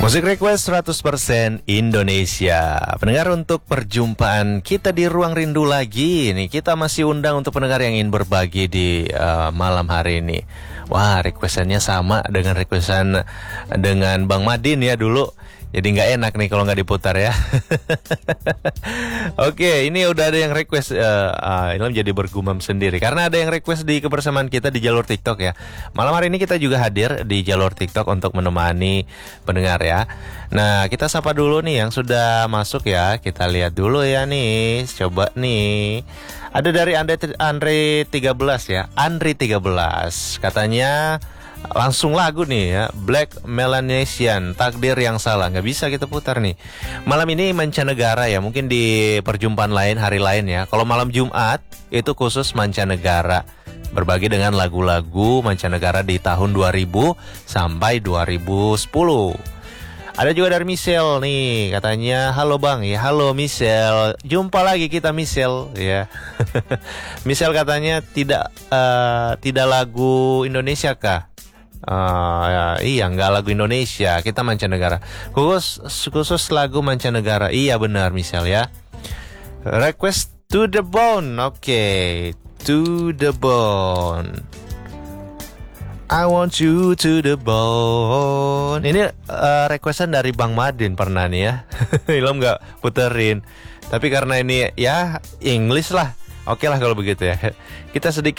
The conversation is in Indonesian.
Musik request 100% Indonesia. Pendengar, untuk perjumpaan kita di Ruang Rindu lagi nih, kita masih undang untuk pendengar yang ingin berbagi di malam hari ini. Wah, requestannya sama dengan requestan dengan Bang Madin ya dulu. Jadi nggak enak nih kalau nggak diputar ya. Oke, ini udah ada yang request. Ilham jadi bergumam sendiri karena ada yang request di kebersamaan kita di jalur TikTok ya. Malam hari ini kita juga hadir di jalur TikTok untuk menemani pendengar ya. Nah, kita sapa dulu nih yang sudah masuk ya. Kita lihat dulu ya nih. Coba nih. Ada dari Andre 13 ya. Andre 13 katanya langsung lagu nih ya, Black Melanesian, Takdir Yang Salah. Nggak bisa kita putar nih. Malam ini mancanegara ya, mungkin di perjumpaan lain, hari lain ya. Kalau malam Jumat itu khusus mancanegara, berbagi dengan lagu-lagu mancanegara di tahun 2000 sampai 2010. Ada juga dari Michelle nih, katanya halo bang ya. Halo Michelle, jumpa lagi kita Michelle ya. Michelle katanya tidak lagu Indonesia kah? Iya, nggak lagu Indonesia, kita mancanegara. Khusus lagu mancanegara. Iya benar Michelle ya. Request To The Bone. Oke, To The Bone. I want you to the bone. Ini requestan dari Bang Madin pernah nih ya. Ilham nggak puterin, tapi karena ini ya English lah. Oke lah kalau begitu ya. Kita sedikit